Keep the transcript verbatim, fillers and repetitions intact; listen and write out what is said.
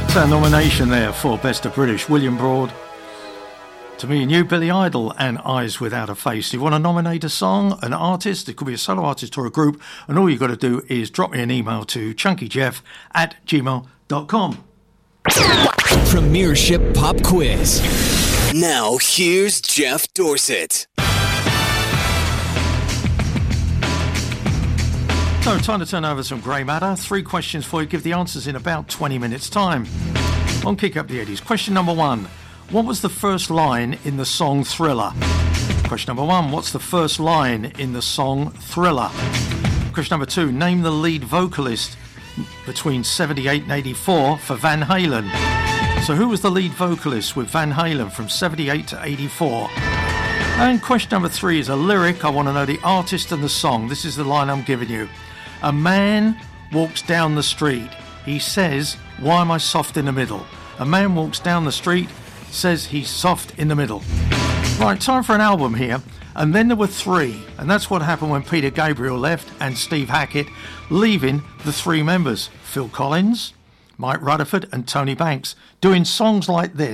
A nomination there for Best of British. William Broad, To Me and You, Billy Idol, and Eyes Without a Face. You want to nominate a song, an artist, it could be a solo artist or a group, and all you've got to do is drop me an email to chunkyjeff at gmail dot com. Premiership Pop Quiz. Now here's Jeff Dorset. So, time to turn over some grey matter. Three questions for you. Give the answers in about twenty minutes' time. On Kick Up the eighties. Question number one. What was the first line in the song Thriller? Question number one. What's the first line in the song Thriller? Question number two. Name the lead vocalist between seventy-eight and eighty-four for Van Halen. So, who was the lead vocalist with Van Halen from seventy-eight to eighty-four? And question number three is a lyric. I want to know the artist and the song. This is the line I'm giving you. A man walks down the street. He says, why am I soft in the middle? A man walks down the street, says he's soft in the middle. Right, time for an album here. And then there were three. And that's what happened when Peter Gabriel left and Steve Hackett, leaving the three members. Phil Collins, Mike Rutherford and Tony Banks, doing songs like this.